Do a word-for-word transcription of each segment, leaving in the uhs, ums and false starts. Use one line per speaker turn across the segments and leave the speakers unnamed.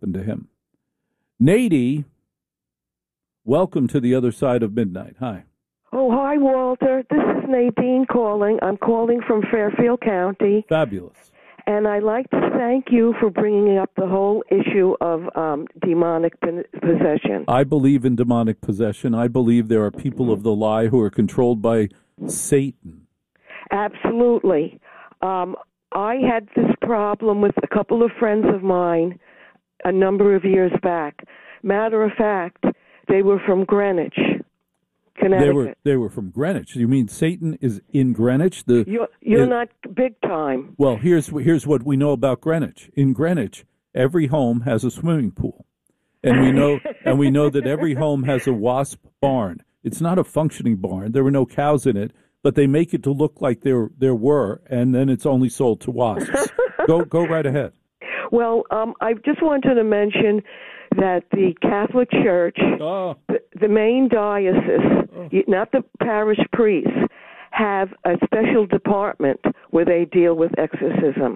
happened to him. Nadie, welcome to the other side of midnight. Hi.
Oh, hi, Walter. This is Nadine calling. I'm calling from Fairfield County.
Fabulous.
And I'd like to thank you for bringing up the whole issue of um, demonic possession.
I believe in demonic possession. I believe there are people of the lie who are controlled by Satan.
Absolutely. Um, I had this problem with a couple of friends of mine a number of years back. Matter of fact, they were from Greenwich, Connecticut.
They were they were from Greenwich. You mean Satan is in Greenwich? The
you're you're
it,
not big time.
Well, here's here's what we know about Greenwich. In Greenwich, every home has a swimming pool, and we know and we know that every home has a wasp barn. It's not a functioning barn. There were no cows in it, but they make it to look like there there were, and then it's only sold to wasps. go go right ahead.
Well, um, I just wanted to mention that the Catholic Church,
oh.
the, the main diocese, oh. not the parish priests, have a special department where they deal with exorcism.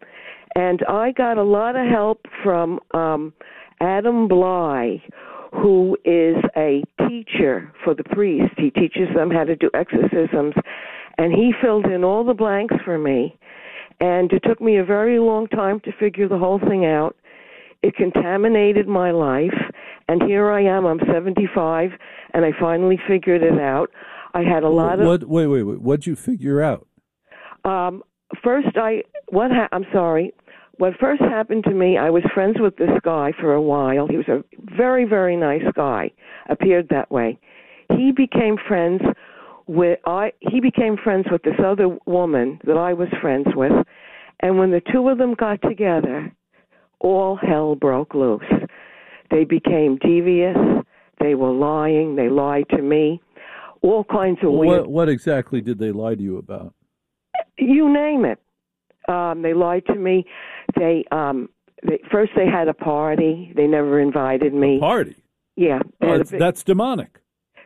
And I got a lot of help from um, Adam Bly, who is a teacher for the priests. He teaches them how to do exorcisms, and he filled in all the blanks for me. And it took me a very long time to figure the whole thing out. It contaminated my life, and here I am. I'm seventy-five, and I finally figured it out. I had a lot of...
What, wait, wait, wait. What'd you figure out?
Um, first, I... What ha- I'm sorry. What first happened to me, I was friends with this guy for a while. He was a very, very nice guy, appeared that way. He became friends with... I. He became friends with this other woman that I was friends with, and when the two of them got together, all hell broke loose. They became devious. They were lying. They lied to me. All kinds of weird...
What, what exactly did they lie to you about?
You name it. Um, they lied to me. They, um, they first they had a party. They never invited me.
A party?
Yeah.
Oh, big, that's demonic.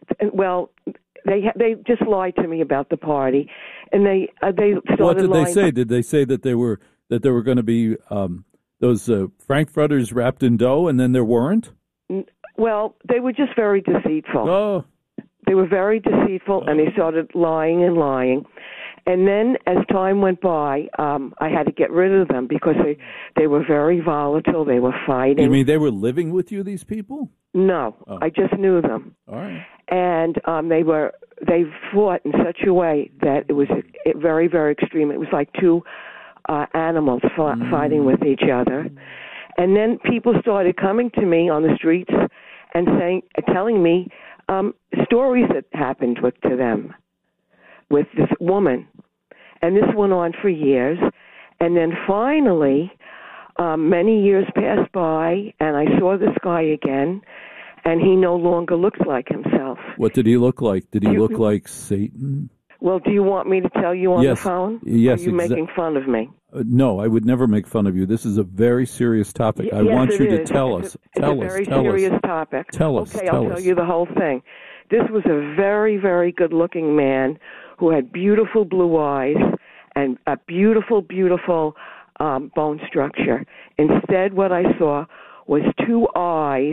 Well, they they just lied to me about the party, and they uh, they started.
What did
lying.
they say? Did they say that they were that there were going to be um, those uh, frankfurters wrapped in dough, and then there weren't?
Well, they were just very deceitful.
Oh.
They were very deceitful,
oh.
and they started lying and lying. And then, as time went by, um, I had to get rid of them because they, they were very volatile. They were fighting.
You mean they were living with you, these people?
No,
oh.
I just knew them.
All right.
And um, they were they fought in such a way that it was very, very extreme. It was like two uh, animals fought, mm. fighting with each other. And then people started coming to me on the streets and saying, telling me um, stories that happened with to them with this woman. And this went on for years. And then finally, um, many years passed by, and I saw this guy again, and he no longer looks like himself.
What did he look like? Did he you, look like Satan?
Well, do you want me to tell you on
yes.
the phone?
Yes.
Are you
exa-
making fun of me?
Uh, no, I would never make fun of you. This is a very serious topic.
Y-
I
yes,
want you
is.
to tell
it's
us.
A,
tell
it's
us.
a very
tell
serious
us.
topic.
Tell us.
Okay,
tell
I'll
us.
tell you the whole thing. This was a very, very good-looking man who had beautiful blue eyes and a beautiful, beautiful um, bone structure. Instead, what I saw was two eyes,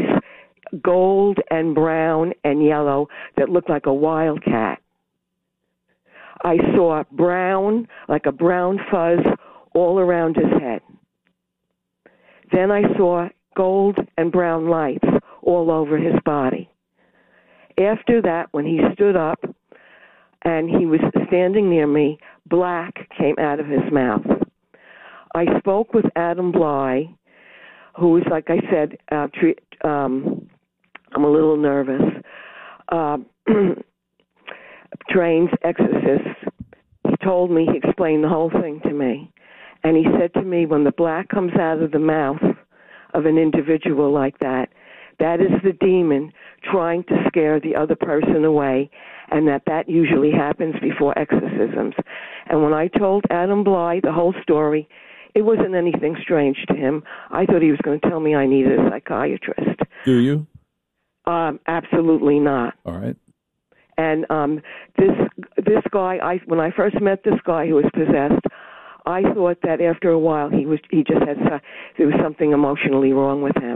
gold and brown and yellow, that looked like a wildcat. I saw brown, like a brown fuzz, all around his head. Then I saw gold and brown lights all over his body. After that, when he stood up and he was standing near me, black came out of his mouth. I spoke with Adam Bly, who is, like I said, uh, tre- um, I'm a little nervous, uh, trains exorcist. He told me, he explained the whole thing to me. And he said to me, when the black comes out of the mouth of an individual like that, that is the demon trying to scare the other person away, and that that usually happens before exorcisms. And when I told Adam Bly the whole story, it wasn't anything strange to him. I thought he was going to tell me I needed a psychiatrist.
Do you?
Um, absolutely not.
All right.
And um, this this guy, I when I first met this guy who was possessed, I thought that after a while he was he just had there was something emotionally wrong with him.